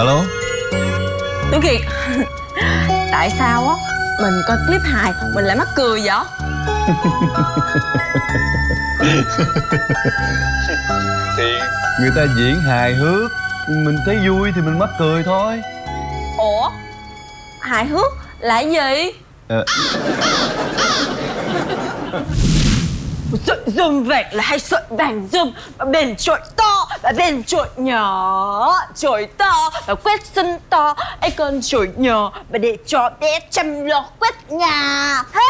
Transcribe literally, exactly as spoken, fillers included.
Alo. Tuấn Kiệt. Tại sao á mình coi clip hài mình lại mắc cười vậy? Thì người ta diễn hài hước, mình thấy vui thì mình mắc cười thôi. Ủa? Hài hước là gì? Ờ. Sợi dơm vẹt là hai sợi vàng dơm. Và bền trội to, và bền trội nhỏ. Trội to, và quét sân to. Ấy còn trội nhỏ, và để cho bé chăm lo quét nhà. Hết.